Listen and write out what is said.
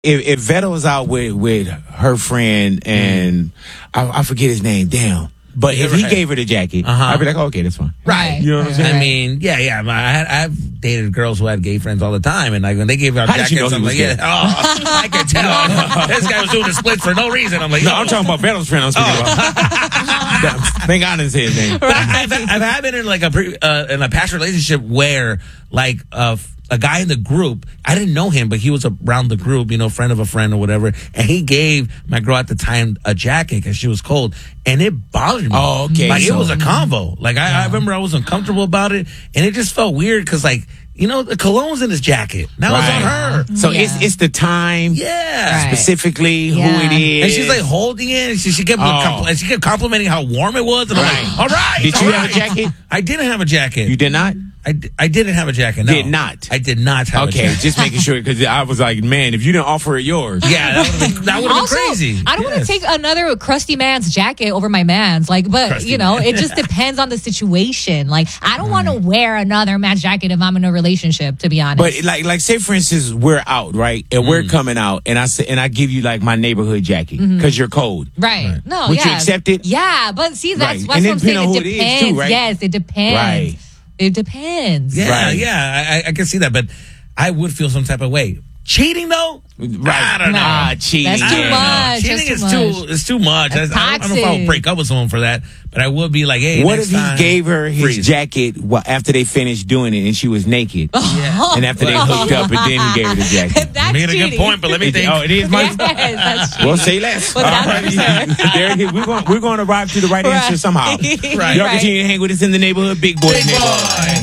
if Vettel was out with her friend and I forget his name, damn. But if he gave her the jacket, I'd be like, oh, okay, that's fine. Right. You know what I'm saying? I mean, yeah. I've dated girls who had gay friends all the time, and like when they gave out jackets, I'm like, I can tell. This guy was doing the splits for no reason. I'm like, no, I'm talking about Vettel's friend. I'm speaking about. Thank God I didn't say his name. But I've been in like in a past relationship where like a guy in the group, I didn't know him, but he was around the group, friend of a friend or whatever, and he gave my girl at the time a jacket because she was cold, and it bothered me. Oh, okay. Like, it was a convo. Like, I remember I was uncomfortable about it, and it just felt weird because, like, the cologne's in his jacket. That was on her. So it's the time, specifically who it is, and she's like holding it. She kept complimenting how warm it was, and I'm like, all right. Did you have a jacket? I didn't have a jacket. You did not? I didn't have a jacket. No. Did not. I did not have a jacket. Okay, just making sure because I was like, man, if you didn't offer it yours, that would have been crazy. I don't want to take another crusty man's jacket over my man's, but it just depends on the situation. Like, I don't want to wear another man's jacket if I'm in a relationship, to be honest. But like say for instance, we're out, right, and we're coming out, and I give you like my neighborhood jacket because you're cold, right? No, would you accept it? Yeah, but see, that's what and I'm saying. It depends. It is too, right? Yes, it depends. Right. It depends. Yeah, I can see that, but I would feel some type of way. Cheating though, I don't know. Cheating. That's too much. Cheating is too much. I don't know if I would break up with someone for that, but I would be like, hey, what if he gave her his jacket after they finished doing it and she was naked? And after they hooked up, and then he gave her the jacket. That's made a good point, but let me think. Oh, it is my. Yes, that's true. Well, say less. Well, we're going to arrive to the right answer somehow. Right. Y'all continue to hang with us in the neighborhood, Big Boy.